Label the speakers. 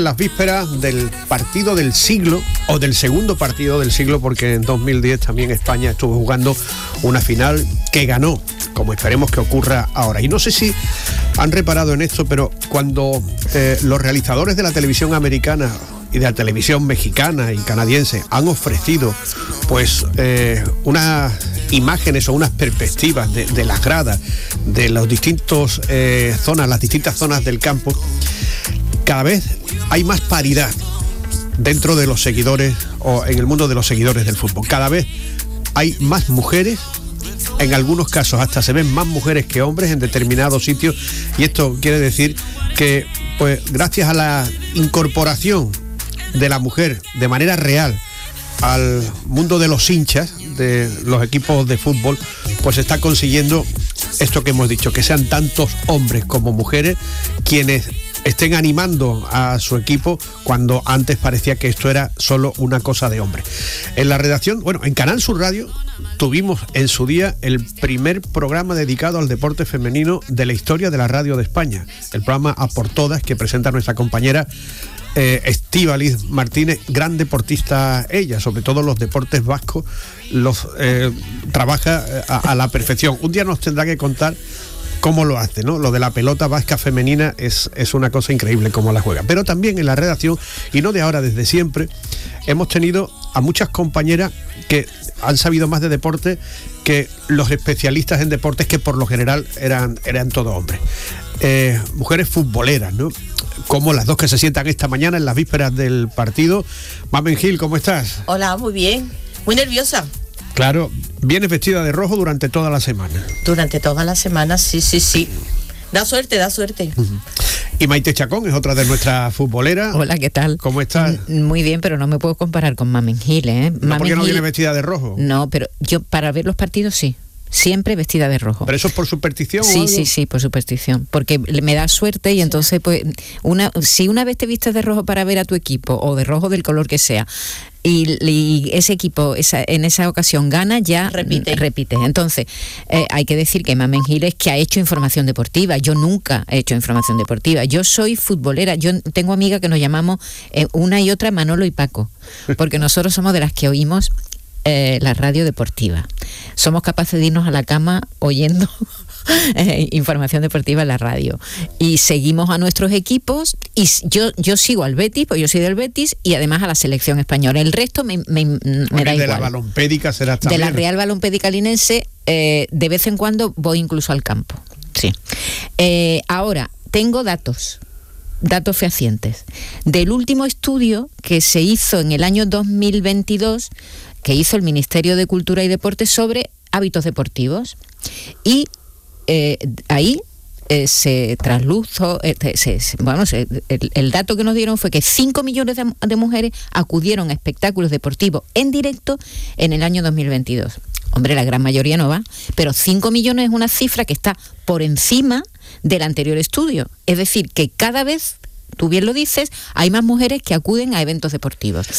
Speaker 1: Las vísperas del partido del siglo, o del segundo partido del siglo, porque en 2010 también España estuvo jugando una final que ganó, como esperemos que ocurra ahora. Y no sé si han reparado en esto, pero cuando los realizadores de la televisión americana y de la televisión mexicana y canadiense han ofrecido pues unas imágenes o unas perspectivas de las gradas de las distintas zonas del campo, cada vez hay más paridad dentro de los seguidores o en el mundo de los seguidores del fútbol. Cada vez hay más mujeres, en algunos casos hasta se ven más mujeres que hombres en determinados sitios, y esto quiere decir que pues gracias a la incorporación de la mujer de manera real al mundo de los hinchas de los equipos de fútbol, pues se está consiguiendo esto que hemos dicho, que sean tantos hombres como mujeres quienes estén animando a su equipo, cuando antes parecía que esto era solo una cosa de hombres. En la redacción, bueno, en Canal Sur Radio tuvimos en su día el primer programa dedicado al deporte femenino de la historia de la radio de España, el programa A por Todas, que presenta nuestra compañera Estíbaliz Martínez, gran deportista ella, sobre todo los deportes vascos los trabaja a la perfección. Un día nos tendrá que contar cómo lo hace, ¿no? Lo de la pelota vasca femenina es una cosa increíble cómo la juega. Pero también en la redacción, y no de ahora, desde siempre, hemos tenido a muchas compañeras que han sabido más de deporte que los especialistas en deportes, que por lo general eran todos hombres. Mujeres futboleras, ¿no? Como las dos que se sientan esta mañana en las vísperas del partido. Mamen Gil, ¿cómo estás?
Speaker 2: Hola, muy bien. Muy nerviosa.
Speaker 1: Claro, vienes vestida de rojo durante toda la semana.
Speaker 2: Durante toda la semana, sí. Da suerte. Uh-huh.
Speaker 1: Y Maite Chacón es otra de nuestras futboleras.
Speaker 3: Hola, ¿qué tal?
Speaker 1: ¿Cómo estás?
Speaker 3: Muy bien, pero no me puedo comparar con Mamen Gil, ¿eh?
Speaker 1: ¿No, porque no viene vestida de rojo?
Speaker 3: No, pero yo para ver los partidos sí. Siempre vestida de rojo.
Speaker 1: ¿Pero eso es por superstición?
Speaker 3: Sí, por superstición. Porque me da suerte y entonces, pues, si una vez te vistes de rojo para ver a tu equipo, o de rojo del color que sea, y ese equipo en esa ocasión gana, ya repite. Entonces, hay que decir que Mamen Gil es que ha hecho información deportiva. Yo nunca he hecho información deportiva. Yo soy futbolera. Yo tengo amigas que nos llamamos una y otra Manolo y Paco, porque nosotros somos de las que oímos la radio deportiva. Somos capaces de irnos a la cama oyendo información deportiva en la radio, y seguimos a nuestros equipos, y yo sigo al Betis, pues yo soy del Betis, y además a la selección española. El resto me da igual.
Speaker 1: De la balompédica será también.
Speaker 3: De la Real Balompédica Linense, de vez en cuando voy incluso al campo. Sí. Ahora, tengo datos fehacientes del último estudio que se hizo en el año 2022, que hizo el Ministerio de Cultura y Deportes sobre hábitos deportivos, y ahí se trasluzo, el dato que nos dieron fue que 5 millones de mujeres acudieron a espectáculos deportivos en directo en el año 2022. Hombre, la gran mayoría no va, pero 5 millones es una cifra que está por encima del anterior estudio. Es decir, que cada vez, tú bien lo dices, hay más mujeres que acuden a eventos deportivos.